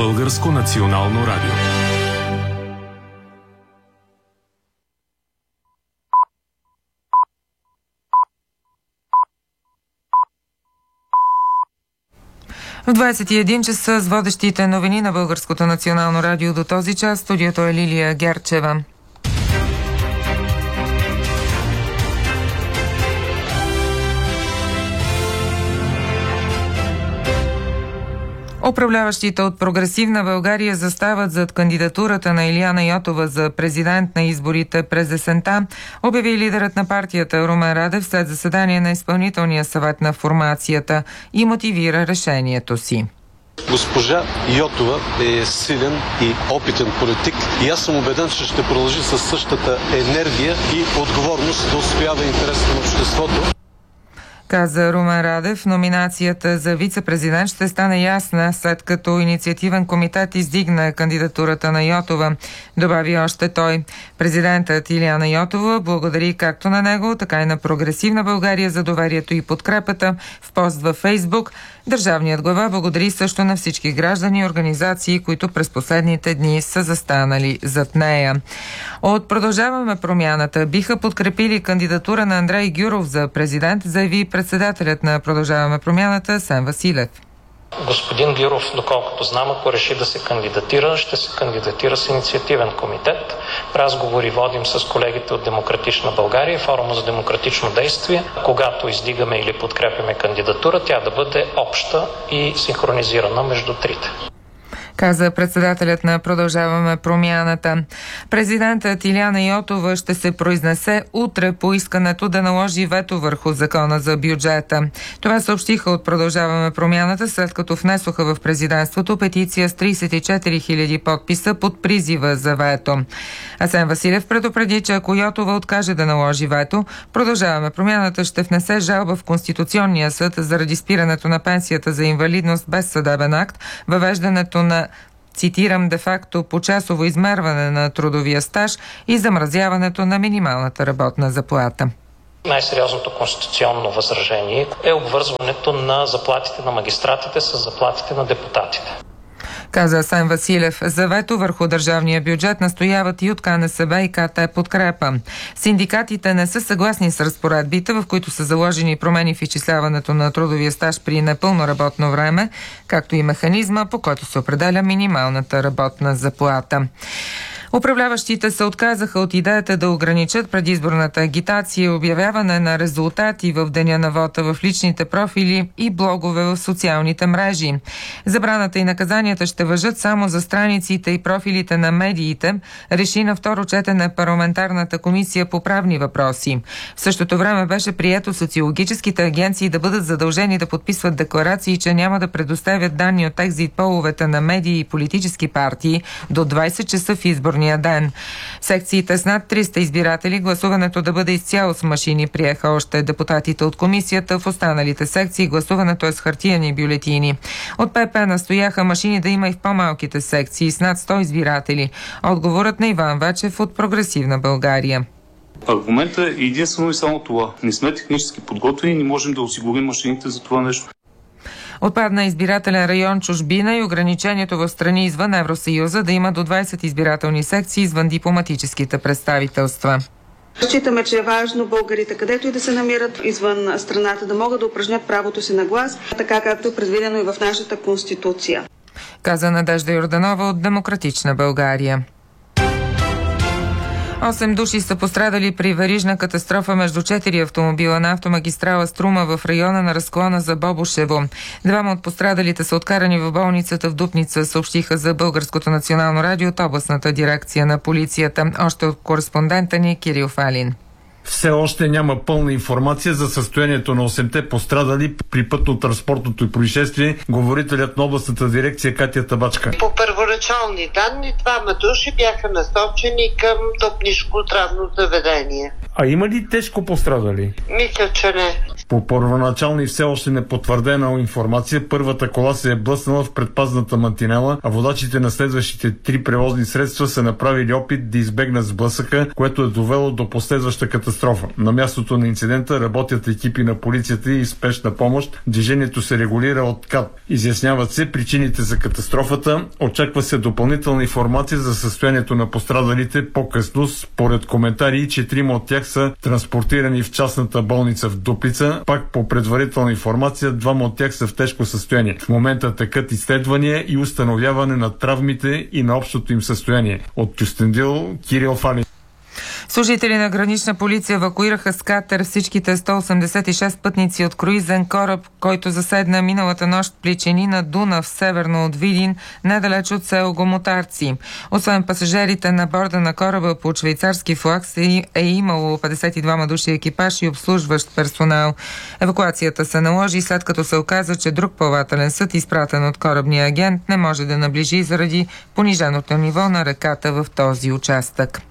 Българско национално радио. В 21 часа с водещите новини на Българското национално радио до този час. Студиото е Лилия Герчева. Управляващите от Прогресивна България застават зад кандидатурата на Илияна Йотова за президент на изборите през есента, обяви лидерът на партията Румен Радев след заседание на изпълнителния съвет на формацията и мотивира решението си. Госпожа Йотова е силен и опитен политик и аз съм убеден, че ще продължи със същата енергия и отговорност да отстоява интересите на обществото. Каза Румен Радев, номинацията за вице-президент ще стане ясна, след като инициативен комитет издигна кандидатурата на Йотова. Добави още той. Президентът Илияна Йотова благодари както на него, така и на Прогресивна България за доверието и подкрепата. В пост във Фейсбук държавният глава благодари също на всички граждани и организации, които през последните дни са застанали зад нея. От Продължаваме промяната биха подкрепили кандидатура на Андрей Гюров за президент, заяви председателят на Продължаваме промяната Асен Василев. Господин Гюров, доколкото знам, ако реши да се кандидатира, ще се кандидатира с инициативен комитет. Разговори водим с колегите от Демократична България и Форума за демократично действие. Когато издигаме или подкрепяме кандидатура, тя да бъде обща и синхронизирана между трите. Каза председателят на Продължаваме промяната. Президентът Илияна Йотова ще се произнесе утре по искането да наложи вето върху закона за бюджета. Това съобщиха от Продължаваме промяната, след като внесоха в президентството петиция с 34 000 подписа под призива за вето. Асен Василев предупреди, че ако Йотова откаже да наложи вето, Продължаваме промяната ще внесе жалба в Конституционния съд заради спирането на пенсията за инвалидност без съдебен акт, въвеждането на, цитирам, де-факто почасово измерване на трудовия стаж и замразяването на минималната работна заплата. Най-сериозното конституционно възражение е обвързването на заплатите на магистратите с заплатите на депутатите. Каза Асен Василев. За вето върху държавния бюджет настояват и от КНСБ и КТ Подкрепа. Синдикатите не са съгласни с разпоредбите, в които са заложени промени в изчисляването на трудовия стаж при непълно работно време, както и механизма, по който се определя минималната работна заплата. Управляващите се отказаха от идеята да ограничат предизборната агитация и обявяване на резултати в деня на вота в личните профили и блогове в социалните мрежи. Забраната и наказанията ще важат само за страниците и профилите на медиите, реши на второ четене парламентарната комисия по правни въпроси. В същото време беше прието социологическите агенции да бъдат задължени да подписват декларации, че няма да предоставят данни от екзит половете на медии и политически партии до 20 часа в изборния ден. Секциите с над 300 избиратели гласуването да бъде изцяло с машини, приеха още депутатите от комисията. В останалите секции гласуването е с хартиени бюлетини. От ПП настояха машини да има и в по-малките секции с над 100 избиратели. Отговорът на Иван Вачев от Прогресивна България. Аргументът е единствено и само това. Не сме технически подготвени и не можем да осигурим машините за това нещо. Отпадна избирателен район чужбина и ограничението в страни извън Евросъюза да има до 20 избирателни секции извън дипломатическите представителства. Считаме, че е важно българите, където и да се намират извън страната, да могат да упражнят правото си на глас, така както е предвидено и в нашата Конституция. Каза Надежда Йорданова от Демократична България. 8 души са пострадали при верижна катастрофа между 4 автомобила на автомагистрала Струма в района на разклона за Бобошево. Двама от пострадалите са откарани в болницата в Дупница, съобщиха за Българското национално радио от областната дирекция на полицията. Още от кореспондента ни Кирил Фалин. Все още няма пълна информация за състоянието на 8-те пострадали при пътно-транспортното происшествие, говорителят на областната дирекция Катя Табачка. По първоначални данни, 2 души бяха насочени към Топнишко здравно заведение. А има ли тежко пострадали? Мисля, че не. По първоначална и все още непотвърдена информация, първата кола се е блъснала в предпазната мантинела, а водачите на следващите 3 превозни средства са направили опит да избегнат сблъсъка, което е довело до последваща катастрофа. На мястото на инцидента работят екипи на полицията и спешна помощ. Движението се регулира от КАТ. Изясняват се причините за катастрофата. Очаква се допълнителна информация за състоянието на пострадалите по-късно. Според коментари, 4 от тях са транспортирани в частната болница в Дупница. Пак по предварителна информация, 2 от тях са в тежко състояние. В момента текат изследвания и установяване на травмите и на общото им състояние. От Кюстендил, Кирил Фалин. Служители на гранична полиция евакуираха с катер всичките 186 пътници от круизен кораб, който заседна миналата нощ в плеченина Дунав, северно от Видин, недалеч от село Гомотарци. Освен пасажирите на борда на кораба под швейцарски флаг е имало 52 души екипаж и обслужващ персонал. Евакуацията се наложи след като се оказа, че друг плавателен съд, изпратен от корабния агент, не може да наближи заради пониженото ниво на реката в този участък.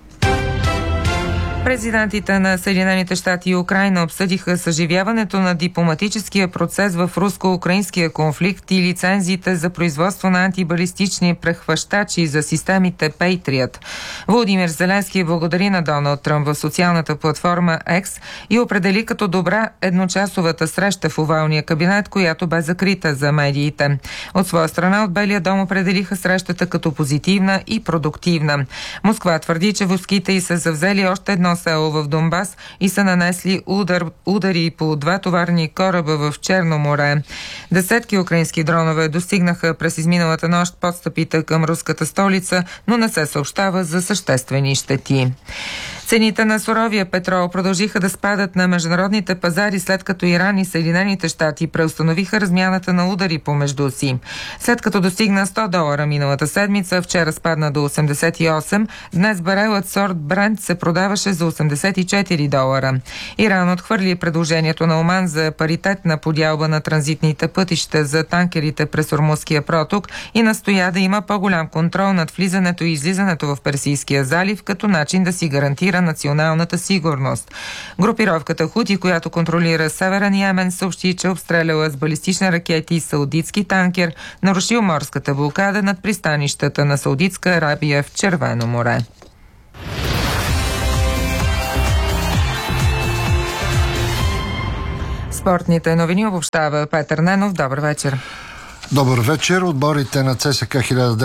Президентите на Съединените щати и Украйна обсъдиха съживяването на дипломатическия процес в руско-украинския конфликт и лицензиите за производство на антибалистични прехващачи за системите Patriot. Володимир Зеленски благодари на Доналд Тръмп в социалната платформа X и определи като добра едночасовата среща в овалния кабинет, която бе закрита за медиите. От своя страна от Белия дом определиха срещата като позитивна и продуктивна. Москва твърди, че войските й са завзели още едно село в Донбас и са нанесли удари по 2 товарни кораба в Черно море. Десетки украински дронове достигнаха през изминалата нощ подстъпите към руската столица, но не се съобщава за съществени щети. Цените на суровия петрол продължиха да спадат на международните пазари, след като Иран и Съединените щати преустановиха размяната на удари помежду си. След като достигна $100 миналата седмица, вчера спадна до 88, днес барелът сорт Брент се продаваше за $84. Иран отхвърли предложението на Оман за паритетна подялба на транзитните пътища за танкерите през Ормузския проток и настоя да има по-голям контрол над влизането и излизането в Персийския залив, като начин да си гарантира националната сигурност. Групировката Хути, която контролира Северен Йемен, съобщи, че обстреляла с балистични ракети саудитски танкер, нарушил морската блокада над пристанищата на Саудитска Арабия в Червено море. Спортните новини обобщава Петър Ненов. Добър вечер. Добър вечер. Отборите на ЦСКА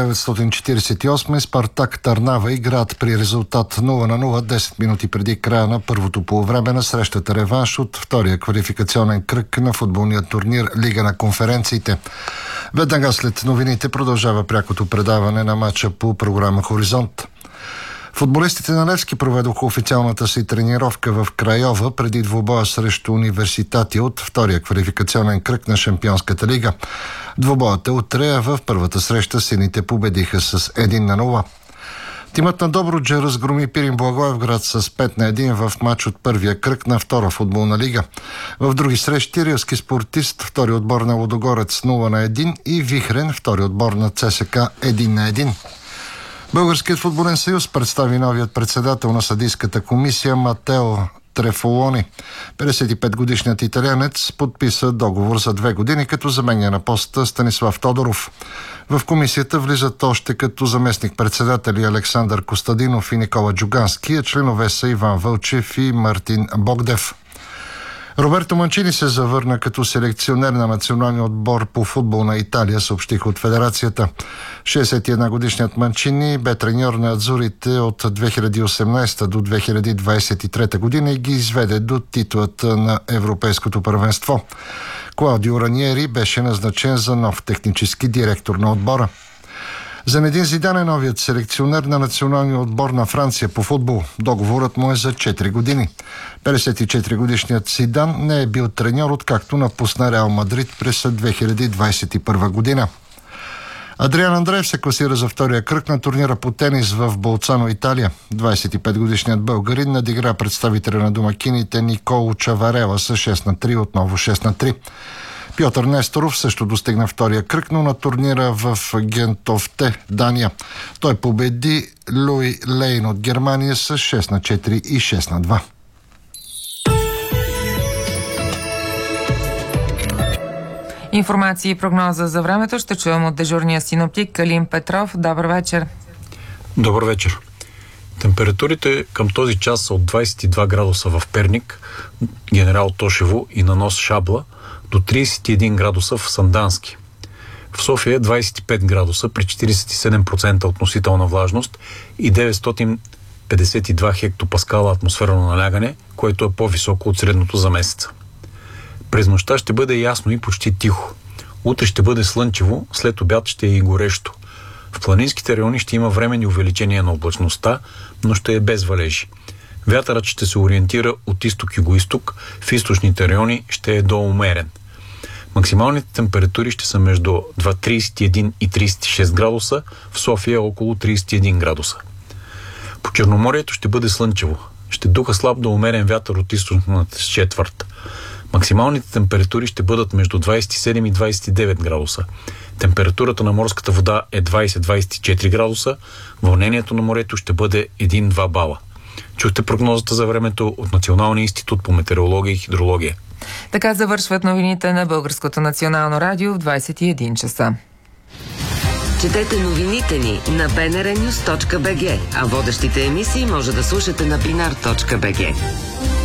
1948 и Спартак Търнава играят при резултат 0-0 10 минути преди края на първото полувреме на срещата реванш от втория квалификационен кръг на футболния турнир Лига на конференциите. Веднага след новините продължава прякото предаване на матча по програма Хоризонт. Футболистите на Левски проведоха официалната си тренировка в Крайова преди двубоя срещу Университати от втория квалификационен кръг на Шампионската лига. Двубоят е утре, а в първата среща сините победиха с 1-0. Тимът на Добруджа разгроми Пирин Благоевград с 5-1 в матч от първия кръг на втора футболна лига. В други срещи Рилски Спортист, втори отбор на Лудогорец 0-1 и Вихрен, втори отбор на ЦСКА 1-1. Българският футболен съюз представи новият председател на съдийската комисия Матео Трефолони. 55-годишният италианец подписа договор за 2 години, като заменя на поста Станислав Тодоров. В комисията влизат още като заместник-председатели Александър Костадинов и Никола Джугански, а членове са Иван Вълчев и Мартин Богдев. Роберто Манчини се завърна като селекционер на националния отбор по футбол на Италия, съобщиха от федерацията. 61-годишният Манчини бе треньор на Адзурите от 2018 до 2023 година и ги изведе до титлата на Европейското първенство. Клаудио Раниери беше назначен за нов технически директор на отбора. Зенедин Зидан е новият селекционер на националния отбор на Франция по футбол. Договорът му е за 4 години. 54-годишният Зидан не е бил треньор, откакто напусна Реал Мадрид през 2021 година. Адриан Андреев се класира за втория кръг на турнира по тенис в Болцано, Италия. 25-годишният българин надигра представителя на домакините Николо Чаварела с 6-3, отново 6-3. Пьотър Несторов също достигна втория кръг, но на турнира в Гентофте, Дания. Той победи Луи Лейн от Германия с 6-4 и 6-2. Информация и прогноза за времето ще чуем от дежурния синоптик Калин Петров. Добър вечер. Добър вечер. Температурите към този час са от 22 градуса в Перник, Генерал Тошево и на нос Шабла, до 31 градуса в Сандански. В София 25 градуса при 47% относителна влажност и 952 хектопаскала атмосферно налягане, което е по-високо от средното за месеца. През нощта ще бъде ясно и почти тихо. Утре ще бъде слънчево, след обяд ще е и горещо. В планинските райони ще има временни увеличения на облачността, но ще е без валежи. Вятърът ще се ориентира от изток-югоизток, в източните райони ще е до умерен. Максималните температури ще са между 31 и 36 градуса, в София около 31 градуса. По Черноморието ще бъде слънчево. Ще духа слаб до умерен вятър от източната четвърт. Максималните температури ще бъдат между 27 и 29 градуса. Температурата на морската вода е 20-24 градуса, вълнението на морето ще бъде 1-2 бала. Чухте прогнозата за времето от Националния институт по метеорология и хидрология. Така завършват новините на Българското национално радио в 21 часа. Четете новините ни на bnrnews.bg, а водещите емисии може да слушате на binar.bg.